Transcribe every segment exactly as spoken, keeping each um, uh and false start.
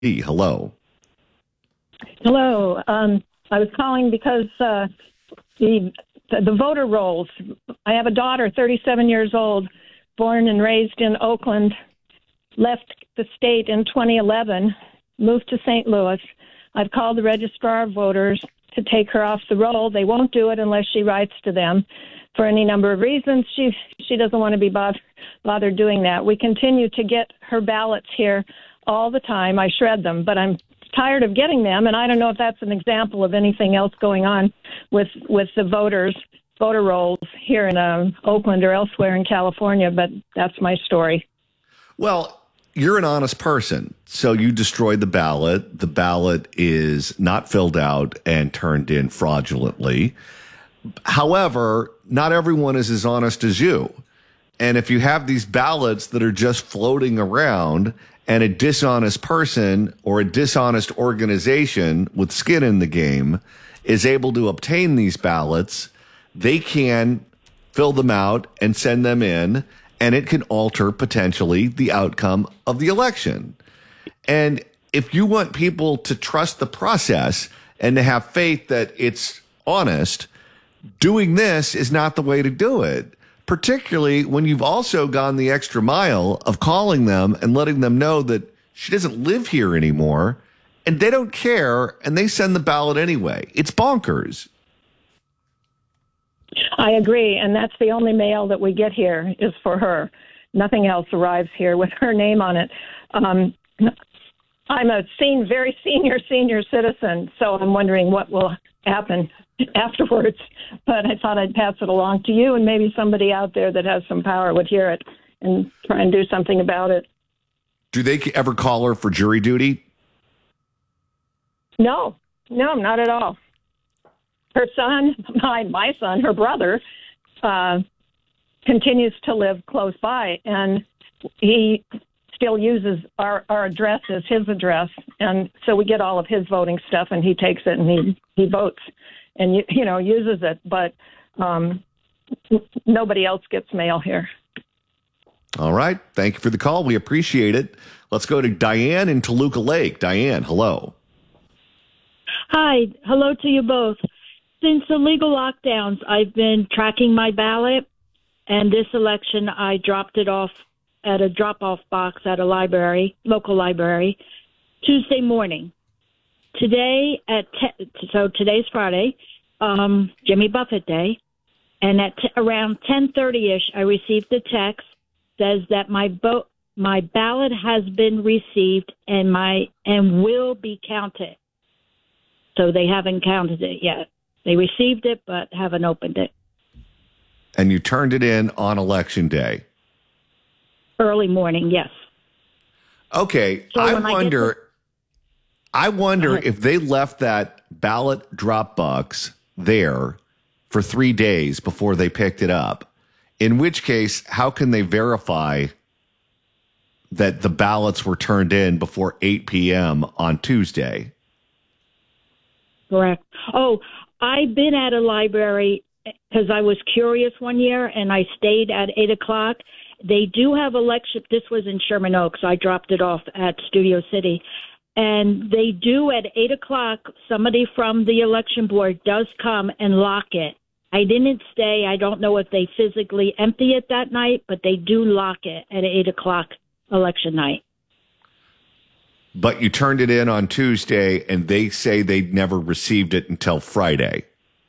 Hello. Hello. Um, I was calling because uh, the the voter rolls. I have a daughter, thirty-seven years old, born and raised in Oakland, left the state in twenty eleven, moved to Saint Louis. I've called the registrar of voters to take her off the roll. They won't do it unless she writes to them for any number of reasons. She she doesn't want to be bothered, bothered doing that. We continue to get her ballots here all the time. I shred them, but I'm tired of getting them, and I don't know if that's an example of anything else going on with with the voters, voter rolls here in um, Oakland or elsewhere in California, but that's my story. Well, you're an honest person, so you destroyed the ballot. The ballot is not filled out and turned in fraudulently. However, not everyone is as honest as you. And if you have these ballots that are just floating around and a dishonest person or a dishonest organization with skin in the game is able to obtain these ballots, they can fill them out and send them in, and it can alter potentially the outcome of the election. And if you want people to trust the process and to have faith that it's honest, doing this is not the way to do it, particularly when you've also gone the extra mile of calling them and letting them know that she doesn't live here anymore, and they don't care, and they send the ballot anyway. It's bonkers. I agree, and that's the only mail that we get here is for her. Nothing else arrives here with her name on it. Um, I'm a sen- very senior, senior citizen, so I'm wondering what will happen afterwards. But I thought I'd pass it along to you, and maybe somebody out there that has some power would hear it and try and do something about it. Do they ever call her for jury duty? No, no, not at all. Her son, my, my son, her brother, uh, continues to live close by, and he still uses our, our address as his address, and so we get all of his voting stuff, and he takes it and he, he votes and, you know, uses it, but um, nobody else gets mail here. All right. Thank you for the call. We appreciate it. Let's go to Diane in Toluca Lake. Diane, hello. Hi. Hello to you both. Since the legal lockdowns, I've been tracking my ballot, and this election I dropped it off at a drop-off box at a library, local library, Tuesday morning. Today at te- so today's Friday, um, Jimmy Buffett Day, and at t- around ten thirty-ish, I received a text says that my vote, my ballot has been received and my and will be counted. So they haven't counted it yet. They received it, but haven't opened it. And you turned it in on Election Day? Early morning, yes. Okay, so I wonder, I, I wonder if they left that ballot drop box there for three days before they picked it up. In which case, how can they verify that the ballots were turned in before eight p.m. on Tuesday? Correct. Oh, I've been at a library because I was curious one year, and I stayed at eight o'clock. They do have election. This was in Sherman Oaks. I dropped it off at Studio City. And they do at eight o'clock, somebody from the election board does come and lock it. I didn't stay. I don't know if they physically empty it that night, but they do lock it at eight o'clock election night. But you turned it in on Tuesday, and they say they never received it until Friday.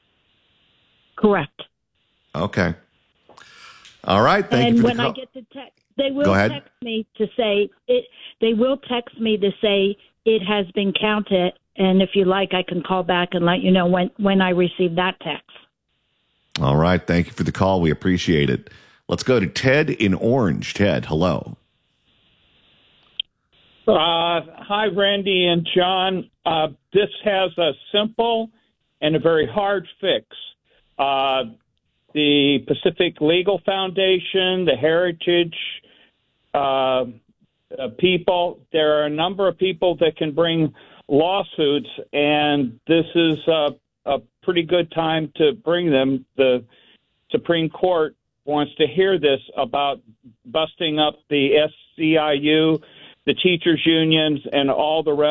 Correct. Okay. All right. Thank and you for when the call. I get to text, they will text me to say it. They will text me to say it has been counted, and if you like, I can call back and let you know when when I receive that text. All right. Thank you for the call. We appreciate it. Let's go to Ted in Orange. Ted, hello. Uh, hi, Randy and John. Uh, this has a simple and a very hard fix. Uh, the Pacific Legal Foundation, the Heritage uh, uh, people, there are a number of people that can bring lawsuits, and this is uh, a pretty good time to bring them. The Supreme Court wants to hear this about busting up the S C I U, the teachers' unions, and all the rest